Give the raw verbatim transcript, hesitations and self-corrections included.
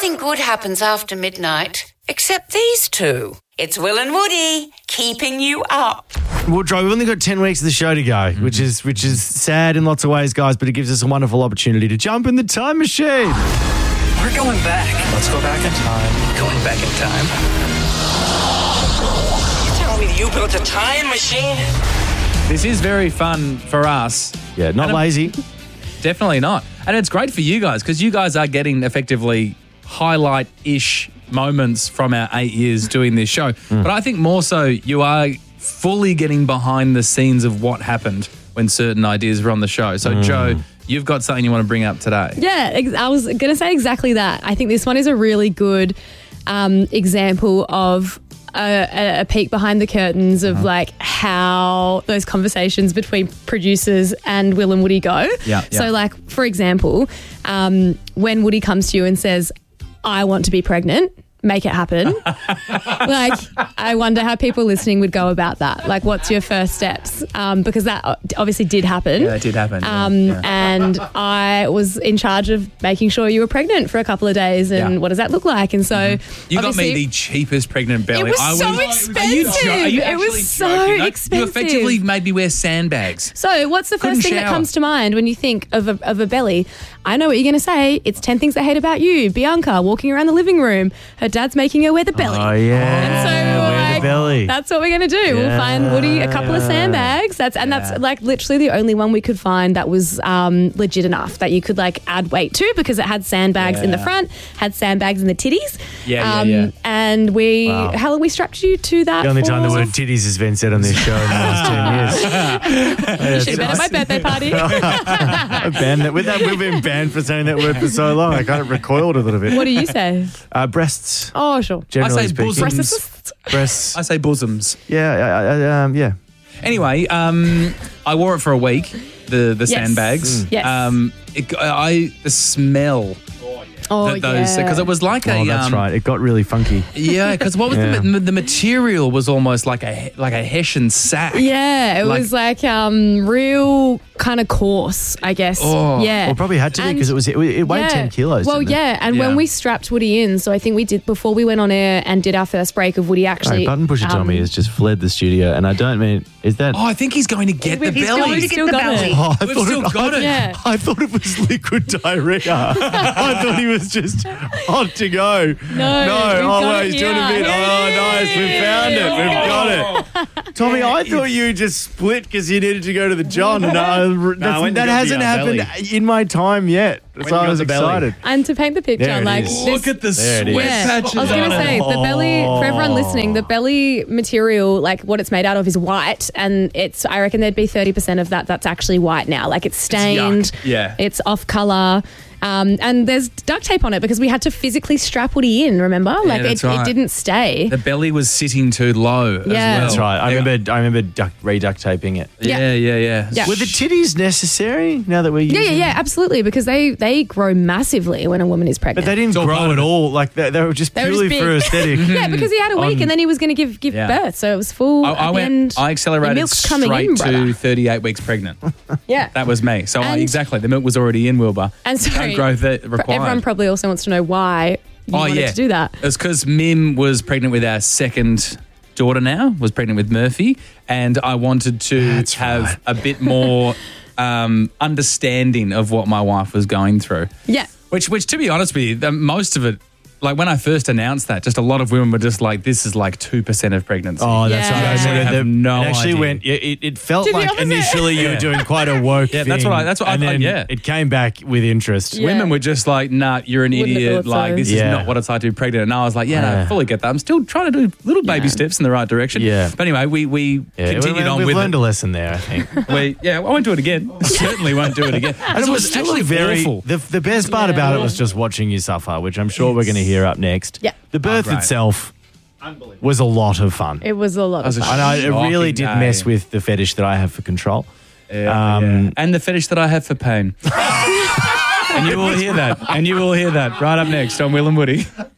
Nothing good happens after midnight, except these two. It's Will and Woody, keeping you up. Woodrow, we've only got ten weeks of the show to go, mm-hmm. which is which is sad in lots of ways, guys, but it gives us a wonderful opportunity to jump in the time machine. We're going back. Let's go back in time. Going back in time. You telling me you built a time machine? This is very fun for us. Yeah, not And lazy. Definitely not. And it's great for you guys because you guys are getting effectively highlight-ish moments from our eight years doing this show. Mm. But I think more so you are fully getting behind the scenes of what happened when certain ideas were on the show. So, mm. Joe, you've got something you want to bring up today. Yeah, I was going to say exactly that. I think this one is a really good um, example of a, a peek behind the curtains of uh-huh. like how those conversations between producers and Will and Woody go. Yeah, so yeah. like, for example, um, when Woody comes to you and says, I want to be pregnant, make it happen. Like, I wonder how people listening would go about that. Like, what's your first steps? Um, because that obviously did happen. Yeah, that did happen. Um, yeah. And I was in charge of making sure you were pregnant for a couple of days. And yeah. what does that look like? And so, mm-hmm. you got me the cheapest pregnant belly. It was I so was, expensive. Are you jo- are you it was so joking? expensive. You effectively made me wear sandbags. So, what's the Couldn't first thing shower. that comes to mind when you think of a, of a belly? I know what you're going to say. It's ten things I hate about you. Bianca walking around the living room. Her dad's making her wear the belly. Oh, yeah. And so we're wear like, the belly. That's what we're going to do. Yeah. We'll find Woody a couple of sandbags. That's And Yeah. that's like literally the only one we could find that was um, legit enough that you could like add weight to because it had sandbags in the Yeah. front, had sandbags in the titties. Yeah, um, yeah, yeah. And we, Wow. how long we strapped you to that The only time the for? word titties has been said on this show in the last ten years. You should have been at my birthday party. I banned that. With that, we've been banned for saying that word for so long. I kind of recoiled a little bit. What do you say? Uh, breasts, Oh, sure. generally I say speaking. bosoms. Breasts. Breasts. I say bosoms. Yeah, I, I, um, yeah. Anyway, um, I wore it for a week. The the Yes. sandbags. Mm. Yes. Um, it, I the smell. Oh, that those yeah. because it was like a Oh, that's um, right. It got really funky. yeah. Because what was Yeah. the the material was almost like a like a hessian sack. Yeah, it Like- was like um, real kind of coarse, I guess. Oh. Yeah. Well, probably had to be And- because it was it, it weighed yeah. ten kilos. Well, didn't it? yeah, and Yeah. when we strapped Woody in, so I think we did before we went on air and did our first break of Woody actually. Sorry, Button Pusher um, Tommy has just fled the studio, and I don't mean is that. Oh, I think he's going to get the He's belly. going to get the belly. Oh, I We've thought still it, got I, it. Yeah. I thought it was liquid diarrhea. I thought he was just hot to go. No, no. we've Oh, got well, it he's doing a here. bit. Oh, nice. We found it. We've got it. Tommy, I thought you just split because you needed to go to the John. No, that's, when that you got hasn't the, uh, happened belly. in my time yet. When So you I got was the belly. excited. And to paint the picture, There it like is. this, Look at the There it sweat is. yeah, patches I was going on to it. say the belly for everyone listening. The belly material, like what it's made out of, is white, and it's. I reckon there'd be thirty percent of that that's actually white now. Like it's stained. yuck. Yeah. it's off color. Um, and there's duct tape on it because we had to physically strap Woody in. Remember, like that's it, right. it didn't stay. The belly was sitting too low. as Yeah. well. That's right. I Yeah. remember. I remember duct, re-duct taping it. Yeah, yeah, yeah. Yeah. Were the titties necessary now that we're using Yeah, yeah, yeah, absolutely. Because they they grow massively when a woman is But pregnant. they didn't all part grow of at it. all. Like they, they were just They were just purely big. for aesthetic. yeah, because he had a week On- and then he was going to give give Yeah. birth, so it was full. I, I at the went. end. I The accelerated milk's coming straight in, to brother. thirty-eight weeks pregnant. Yeah, That was me. So I, And- exactly, the milk was already in, Wilbur. and sorry, No growth that but required. everyone probably also wants to know why you oh wanted yeah, to do that. It's because Mim was pregnant with our second daughter. Now was pregnant with Murphy, and I wanted to That's have right. a bit more um, understanding of what my wife was going through. Yeah. Which, which to be honest with you, the, most of it. Like when I first announced that, just a lot of women were just like, "This is like two percent of pregnancy." Oh, that's Yeah. right. I Actually remember have the- no it actually idea. went. It, it- it felt To the like opposite. initially you were Yeah. doing quite a woke Yeah, thing. that's what I- that's what I and thought, then yeah. it came back with interest. Yeah. Women were just like, "Nah, you're an Wouldn't have idiot. thought Like so. this Yeah. is not what it's like to be pregnant." And I was like, "Yeah, no, I Yeah. fully get that. I'm still trying to do little baby Yeah. steps in the right direction." Yeah. But anyway, we we Yeah, continued we, on we've with learned it. a lesson there, I think. We, yeah, I won't do it again. Certainly won't do it again. And it was still actually a very. awful. The, the best part Yeah. about it was just watching you suffer, which I'm sure we're going to hear up next. Yeah. The birth great. itself was a lot of fun. It was a lot was of a fun. I know it really Shocking did day. mess with the fetish that I have for control. Yeah, Um, yeah. And the fetish that I have for pain. And you will hear that. And you will hear that right up next on Will and Woody.